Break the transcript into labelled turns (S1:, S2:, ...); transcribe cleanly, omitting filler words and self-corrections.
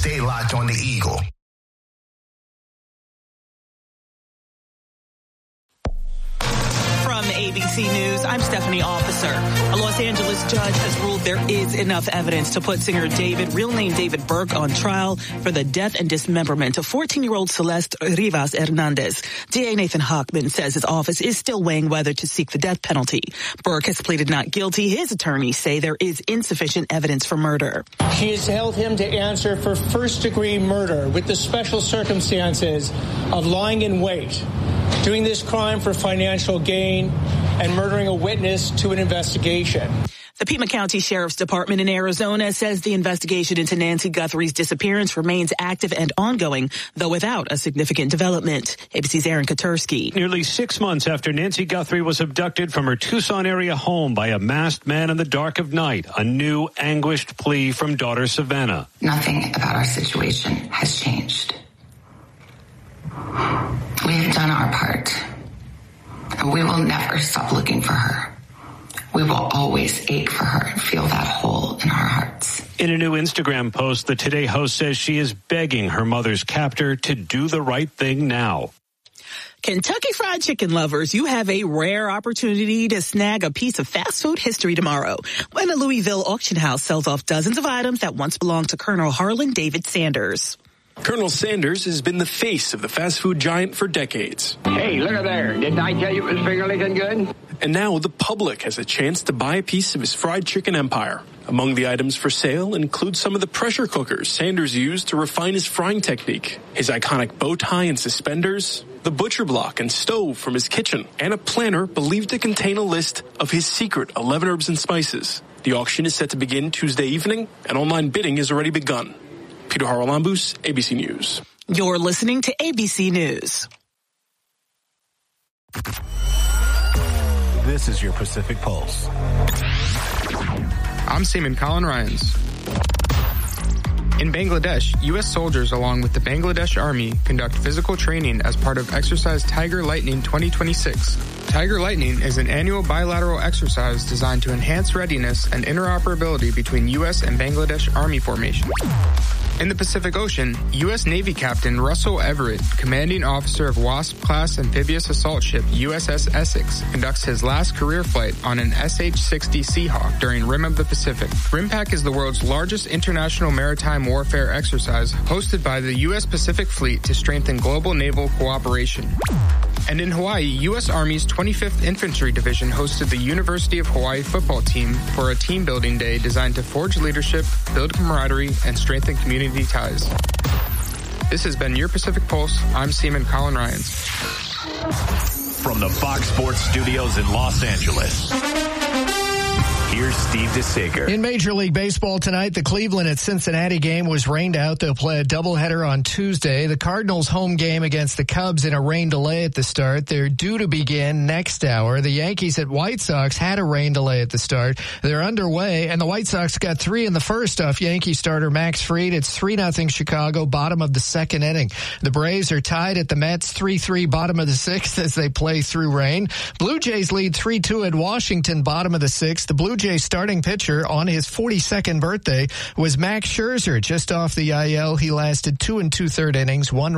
S1: Stay locked on the Eagle.
S2: From ABC News, I'm Stephanie Officer. A Los Angeles judge has ruled there is enough evidence to put singer David, real name David Burke, on trial for the death and dismemberment of 14-year-old Celeste Rivas Hernandez. DA Nathan Hochman says his office is still weighing whether to seek the death penalty. Burke has pleaded not guilty. His attorneys say there is insufficient evidence for murder.
S3: She has held him to answer for first-degree murder with the special circumstances of lying in wait, doing this crime for financial gain, and murdering a witness to an investigation.
S2: The Pima County Sheriff's Department in Arizona says the investigation into Nancy Guthrie's disappearance remains active and ongoing, though without a significant development. ABC's Aaron Katursky.
S4: Nearly 6 months after Nancy Guthrie was abducted from her Tucson area home by a masked man in the dark of night, a new anguished plea from daughter Savannah.
S5: Nothing about our situation has changed. We have done our part. We will never stop looking for her. We will always ache for her and feel that hole in our hearts.
S4: In a new Instagram post, the Today host says she is begging her mother's captor to do the right thing now.
S2: Kentucky Fried Chicken lovers, you have a rare opportunity to snag a piece of fast food history tomorrow when a Louisville auction house sells off dozens of items that once belonged to Colonel Harlan David Sanders.
S6: Colonel Sanders has been the face of the fast food giant for decades.
S7: Hey, look at there. Didn't I tell you it was finger licking good?
S6: And now the public has a chance to buy a piece of his fried chicken empire. Among the items for sale include some of the pressure cookers Sanders used to refine his frying technique, his iconic bow tie and suspenders, the butcher block and stove from his kitchen, and a planner believed to contain a list of his secret 11 herbs and spices. The auction is set to begin Tuesday evening, and online bidding has already begun. Peter Haralambous, ABC News.
S2: You're listening to ABC News.
S8: This is your Pacific Pulse.
S9: I'm Seaman Colin Ryans. In Bangladesh, U.S. soldiers along with the Bangladesh Army conduct physical training as part of Exercise Tiger Lightning 2026. Tiger Lightning is an annual bilateral exercise designed to enhance readiness and interoperability between U.S. and Bangladesh Army formations. In the Pacific Ocean, U.S. Navy Captain Russell Everett, commanding officer of WASP-class amphibious assault ship USS Essex, conducts his last career flight on an SH-60 Seahawk during Rim of the Pacific. RIMPAC is the world's largest international maritime warfare exercise hosted by the U.S. Pacific Fleet to strengthen global naval cooperation. And in Hawaii, U.S. Army's 25th Infantry Division hosted the University of Hawaii football team for a team-building day designed to forge leadership, build camaraderie, and strengthen community ties. This has been your Pacific Pulse. I'm Seaman Colin Ryans.
S8: From the Fox Sports Studios in Los Angeles, here's Steve DeSager.
S10: In Major League Baseball tonight, the Cleveland at Cincinnati game was rained out. They'll play a doubleheader on Tuesday. The Cardinals' home game against the Cubs in a rain delay at the start. They're due to begin next hour. The Yankees at White Sox had a rain delay at the start. They're underway, and the White Sox got 3 in the first off Yankee starter Max Fried. It's 3-0 Chicago, bottom of the second inning. The Braves are tied at the Mets, 3-3, bottom of the sixth as they play through rain. Blue Jays lead 3-2 at Washington, bottom of the sixth. The Blue Jays starting pitcher on his 42nd birthday was Max Scherzer, just off the IL. He lasted 2 2/3 innings, 1